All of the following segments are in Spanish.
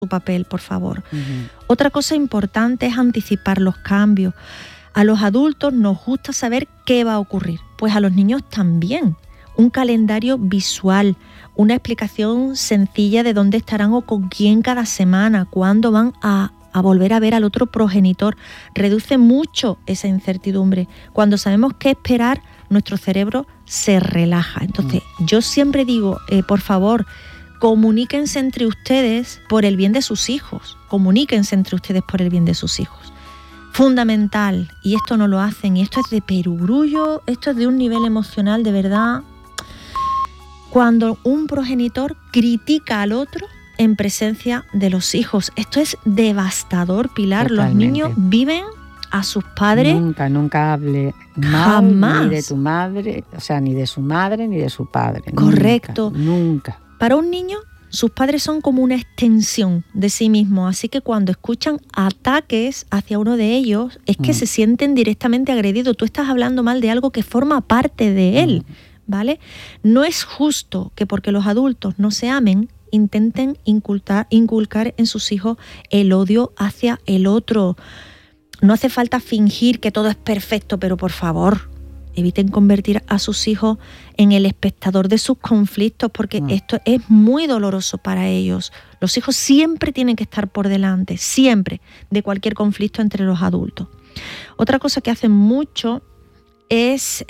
su papel, por favor. Otra cosa importante es anticipar los cambios. A los adultos nos gusta saber qué va a ocurrir, pues a los niños también. Un calendario visual, una explicación sencilla de dónde estarán o con quién cada semana, cuándo van a volver a ver al otro progenitor, reduce mucho esa incertidumbre. Cuando sabemos qué esperar, nuestro cerebro se relaja. Entonces, yo siempre digo, por favor, comuníquense entre ustedes por el bien de sus hijos. Comuníquense entre ustedes por el bien de sus hijos. Fundamental, y esto no lo hacen, y esto es de perogrullo, esto es de un nivel emocional de verdad. Cuando un progenitor critica al otro en presencia de los hijos, esto es devastador, Pilar. Totalmente. Los niños viven a sus padres. Nunca hable jamás. Ni de tu madre, o sea, ni de su madre ni de su padre. Correcto. Nunca. Para un niño, sus padres son como una extensión de sí mismos, así que cuando escuchan ataques hacia uno de ellos, es que se sienten directamente agredidos. Tú estás hablando mal de algo que forma parte de él, ¿vale? No es justo que porque los adultos no se amen, intenten inculcar en sus hijos el odio hacia el otro. No hace falta fingir que todo es perfecto, pero por favor, eviten convertir a sus hijos en el espectador de sus conflictos, porque esto es muy doloroso para ellos. Los hijos siempre tienen que estar por delante, siempre, de cualquier conflicto entre los adultos. Otra cosa que hacen mucho es,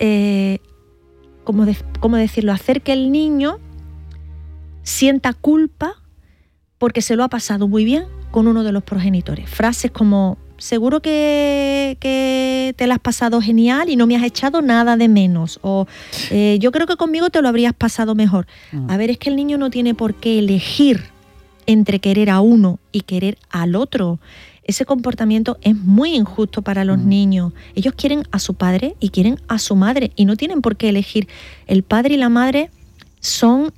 ¿cómo decirlo?, hacer que el niño sienta culpa porque se lo ha pasado muy bien con uno de los progenitores. Frases como: seguro que te la has pasado genial y no me has echado nada de menos. O yo creo que conmigo te lo habrías pasado mejor. A ver, es que el niño no tiene por qué elegir entre querer a uno y querer al otro. Ese comportamiento es muy injusto para los niños. Ellos quieren a su padre y quieren a su madre y no tienen por qué elegir. El padre y la madre son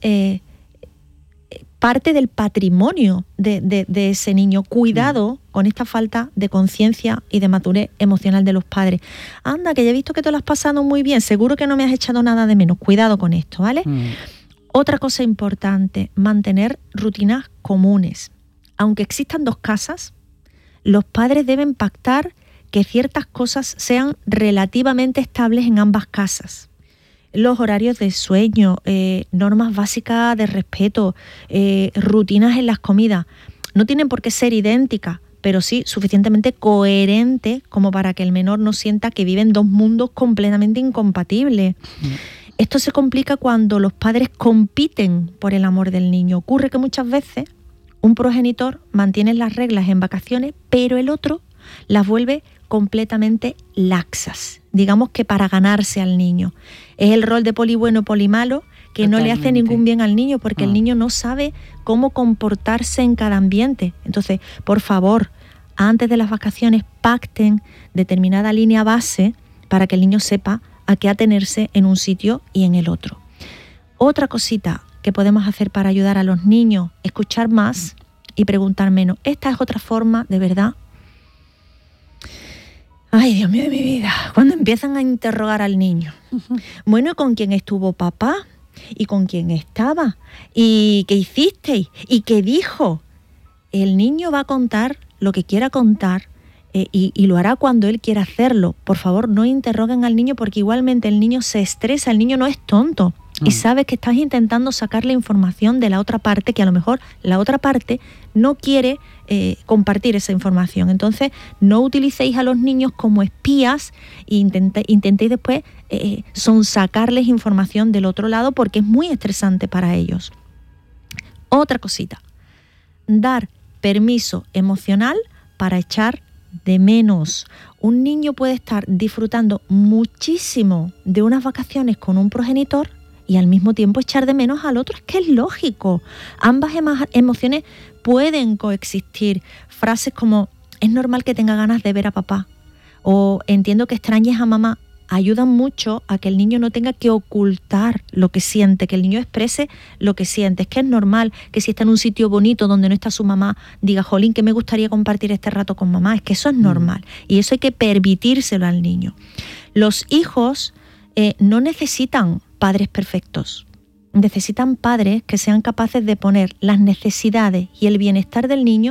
parte del patrimonio de ese niño. Cuidado con esta falta de conciencia y de madurez emocional de los padres. Anda, que ya he visto que te lo has pasado muy bien, seguro que no me has echado nada de menos. Cuidado con esto, ¿vale? Otra cosa importante, mantener rutinas comunes. Aunque existan dos casas, los padres deben pactar que ciertas cosas sean relativamente estables en ambas casas. Los horarios de sueño, normas básicas de respeto, rutinas en las comidas. No tienen por qué ser idénticas, pero sí suficientemente coherentes como para que el menor no sienta que viven dos mundos completamente incompatibles. Esto se complica cuando los padres compiten por el amor del niño. Ocurre que muchas veces un progenitor mantiene las reglas en vacaciones, pero el otro las vuelve completamente laxas, digamos que para ganarse al niño. Es el rol de poli bueno, poli malo, que no le hace ningún bien al niño, porque el niño no sabe cómo comportarse en cada ambiente. Entonces, por favor, antes de las vacaciones pacten determinada línea base para que el niño sepa a qué atenerse en un sitio y en el otro. Otra cosita que podemos hacer para ayudar a los niños, escuchar más y preguntar menos. Esta es otra forma, de verdad. Ay, Dios mío de mi vida, cuando empiezan a interrogar al niño. Bueno, ¿y con quién estuvo papá? ¿Y con quién estaba? ¿Y qué hicisteis? ¿Y qué dijo? El niño va a contar lo que quiera contar y lo hará cuando él quiera hacerlo. Por favor, no interroguen al niño, porque igualmente el niño se estresa, el niño no es tonto. Y sabes que estás intentando sacar la información de la otra parte, que a lo mejor la otra parte no quiere compartir esa información. Entonces, no utilicéis a los niños como espías e intentéis después sonsacarles información del otro lado, porque es muy estresante para ellos. Otra cosita, dar permiso emocional para echar de menos. Un niño puede estar disfrutando muchísimo de unas vacaciones con un progenitor y al mismo tiempo echar de menos al otro. Es que es lógico. Ambas emociones pueden coexistir. Frases como: es normal que tenga ganas de ver a papá, o entiendo que extrañes a mamá, ayudan mucho a que el niño no tenga que ocultar lo que siente, que el niño exprese lo que siente. Es que es normal que si está en un sitio bonito donde no está su mamá, diga: jolín, que me gustaría compartir este rato con mamá. Es que eso es normal y eso hay que permitírselo al niño. Los hijos no necesitan padres perfectos. Necesitan padres que sean capaces de poner las necesidades y el bienestar del niño